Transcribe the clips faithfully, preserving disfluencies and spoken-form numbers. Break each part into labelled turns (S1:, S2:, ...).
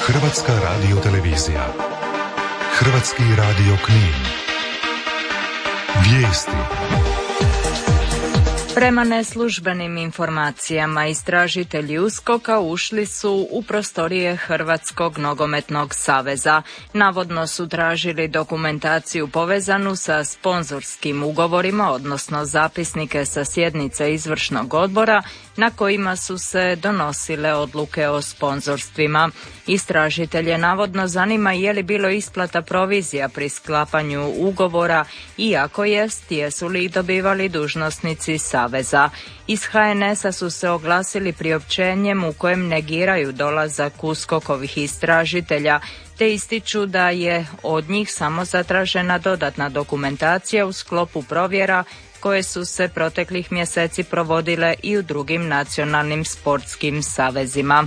S1: Hrvatska radiotelevizija. Hrvatski radio Knin. Vijesti.
S2: Prema neslužbenim informacijama, istražitelji USKOK-a ušli su u prostorije Hrvatskog nogometnog saveza. Navodno su tražili dokumentaciju povezanu sa sponzorskim ugovorima, odnosno zapisnike sa sjednice izvršnog odbora na kojima su se donosile odluke o sponzorstvima. Istražitelje navodno zanima je li bilo isplata provizija pri sklapanju ugovora i ako jest, jesu li ih dobivali dužnosnici saveza. Iz H N S-a su se oglasili priopćenjem u kojem negiraju dolazak USKOK-ovih istražitelja, te ističu da je od njih samo zatražena dodatna dokumentacija u sklopu provjera koje su se proteklih mjeseci provodile i u drugim nacionalnim sportskim savezima.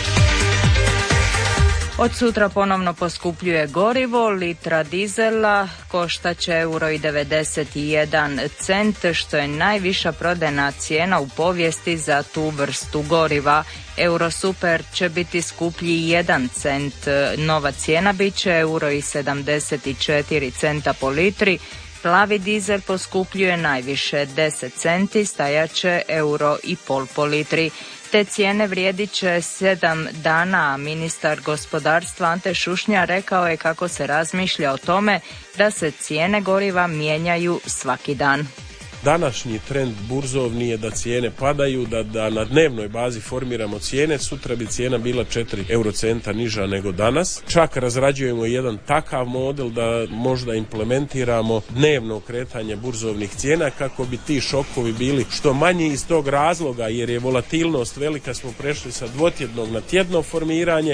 S2: Od sutra ponovno poskupljuje gorivo, litra dizela koštaće euro i devedeset jedan cent, što je najviša prodajna cijena u povijesti za tu vrstu goriva. Eurosuper će biti skuplji jedan cent, nova cijena bit će euro i sedamdeset četiri centa po litri. Plavi dizel poskupljuje najviše deset centi, stajaće euro i pol po litri. Te cijene vrijedit će sedam dana, a ministar gospodarstva Ante Šušnja rekao je kako se razmišlja o tome da se cijene goriva mijenjaju svaki dan.
S3: Današnji trend burzovni je da cijene padaju, da, da na dnevnoj bazi formiramo cijene. Sutra bi cijena bila četiri eurocenta niža nego danas. Čak razrađujemo jedan takav model da možda implementiramo dnevno kretanje burzovnih cijena kako bi ti šokovi bili što manji iz tog razloga, jer je volatilnost velika, smo prešli sa dvotjednog na tjedno formiranje.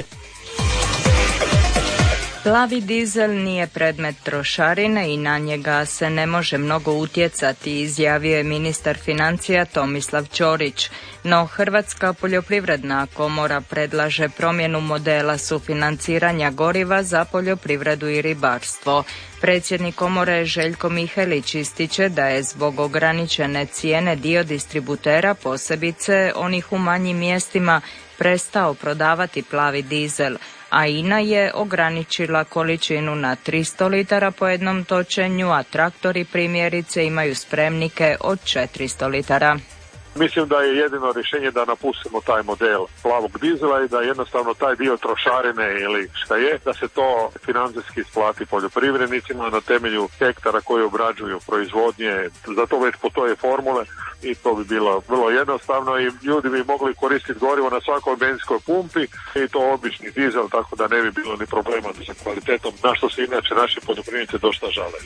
S2: Plavi dizel nije predmet trošarine i na njega se ne može mnogo utjecati, izjavio je ministar financija Tomislav Ćorić. No Hrvatska poljoprivredna komora predlaže promjenu modela sufinanciranja goriva za poljoprivredu i ribarstvo. Predsjednik komore Željko Mihelić ističe da je zbog ograničene cijene dio distributera, posebice onih u manjim mjestima, prestao prodavati plavi dizel, a I N A je ograničila količinu na tristo litara po jednom točenju, a traktori primjerice imaju spremnike od četiristo litara.
S4: Mislim da je jedino rješenje da napustimo taj model plavog dizela i da jednostavno taj dio trošarine ili šta je, da se to financijski isplati poljoprivrednicima na temelju hektara koji obrađuju proizvodnje. Za to već postoje formule i to bi bilo vrlo jednostavno i ljudi bi mogli koristiti gorivo na svakoj benzinskoj pumpi i to obični dizel, tako da ne bi bilo ni problema sa kvalitetom, na što se inače naši poljoprivrednici dosta žale.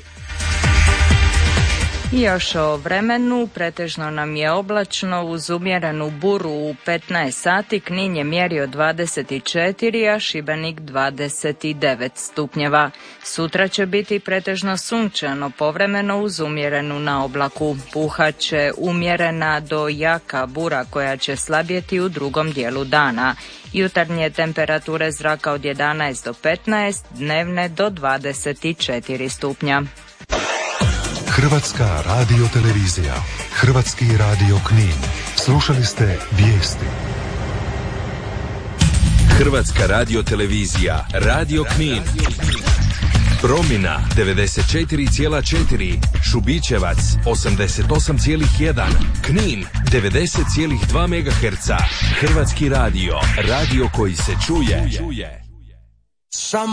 S2: I još o vremenu, pretežno nam je oblačno uz umjerenu buru u petnaest sati, Knin je mjerio dvadeset četiri, a Šibenik dvadeset devet stupnjeva. Sutra će biti pretežno sunčano, povremeno uz umjerenu na oblaku. Puhaće umjerena do jaka bura koja će slabjeti u drugom dijelu dana. Jutarnje temperature zraka od jedanaest do petnaest, dnevne do dvadeset četiri stupnja.
S1: Hrvatska radiotelevizija. Hrvatski radio Knin. Slušali ste vijesti.
S5: Hrvatska radiotelevizija. Radio Knin. Promina devedeset četiri zarez četiri, Šubićevac osamdeset osam zarez jedan, Knin devedeset zarez dva megaherca. Hrvatski radio. Radio koji se čuje.